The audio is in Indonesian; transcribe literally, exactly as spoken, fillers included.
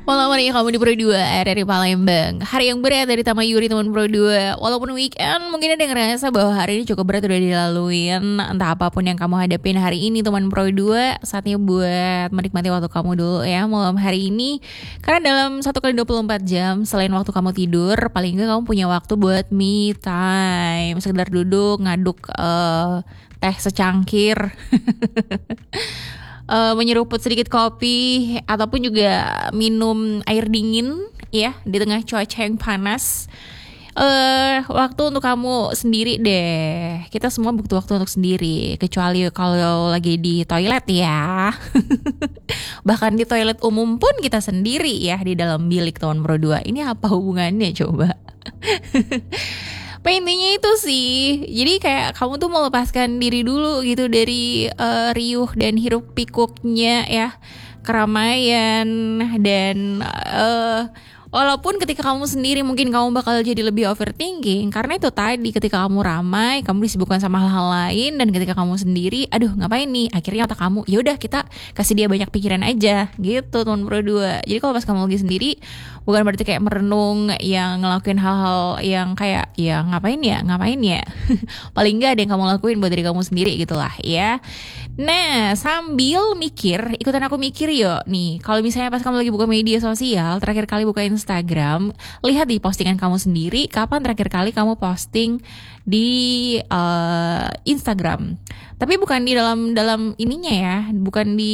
Malam hari ini kamu di Pro dua dari Palembang. Hari yang berat dari Tamayuri teman Pro dua. Walaupun weekend mungkin ada yang ngerasa bahwa hari ini cukup berat udah dilaluin. Entah apapun yang kamu hadapin hari ini teman Pro dua, saatnya buat menikmati waktu kamu dulu ya malam hari ini. Karena dalam satu kali dua puluh empat jam selain waktu kamu tidur, paling enggak kamu punya waktu buat me time. Sekedar duduk ngaduk uh, teh secangkir. Uh, menyeruput sedikit kopi ataupun juga minum air dingin ya di tengah cuaca yang panas. Uh, waktu untuk kamu sendiri deh. Kita semua butuh waktu untuk sendiri, kecuali kalau lagi di toilet ya. Bahkan di toilet umum pun kita sendiri ya di dalam bilik tahun Pro dua. Ini apa hubungannya coba? Intinya itu sih, jadi kayak kamu tuh melepaskan diri dulu gitu dari uh, riuh dan hiruk pikuknya ya, keramaian dan uh, walaupun ketika kamu sendiri mungkin kamu bakal jadi lebih overthinking. Karena itu tadi, ketika kamu ramai, kamu disibukkan sama hal-hal lain. Dan ketika kamu sendiri, aduh ngapain nih, akhirnya otak kamu, yaudah kita kasih dia banyak pikiran aja gitu teman Pro dua. Jadi kalau pas kamu lagi sendiri, bukan berarti kayak merenung yang ngelakuin hal-hal yang kayak ya ngapain ya, ngapain ya. Paling gak ada yang kamu lakuin buat diri kamu sendiri gitulah ya. Nah, sambil mikir, ikutan aku mikir yuk. Nih, kalau misalnya pas kamu lagi buka media sosial, terakhir kali buka Instagram, lihat di postingan kamu sendiri, kapan terakhir kali kamu posting di uh, Instagram. Tapi bukan di dalam dalam ininya ya, bukan di